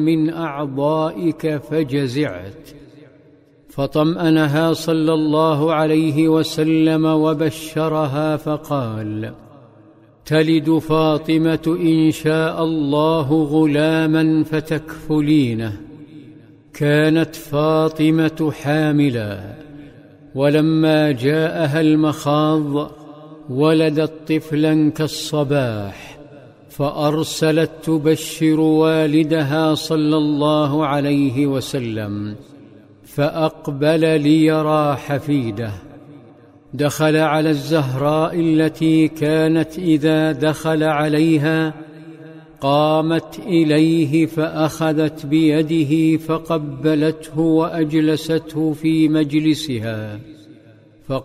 من أعضائك فجزعت، فطمأنها صلى الله عليه وسلم وبشرها فقال: تلد فاطمة إن شاء الله غلاما فتكفلينه. كانت فاطمة حاملا، ولما جاءها المخاض ولدت طفلا كالصباح، فأرسلت تبشر والدها صلى الله عليه وسلم، فأقبل ليرى حفيده. دخل على الزهراء التي كانت إذا دخل عليها قامت إليه فأخذت بيده فقبلته وأجلسته في مجلسها.